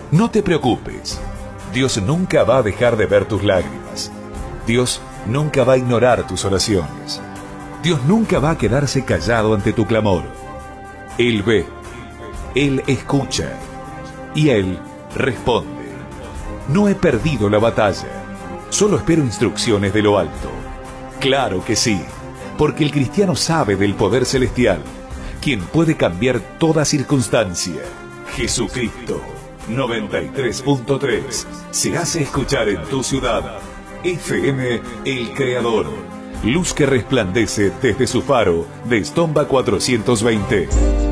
No te preocupes. Dios nunca va a dejar de ver tus lágrimas. Dios nunca va a ignorar tus oraciones. Dios nunca va a quedarse callado ante tu clamor. Él ve, Él escucha y Él responde. No he perdido la batalla, solo espero instrucciones de lo alto. Claro que sí, porque el cristiano sabe del poder celestial, quien puede cambiar toda circunstancia. Jesucristo 93.3 se hace escuchar en tu ciudad. FM El Creador, luz que resplandece desde su faro de Estomba 420.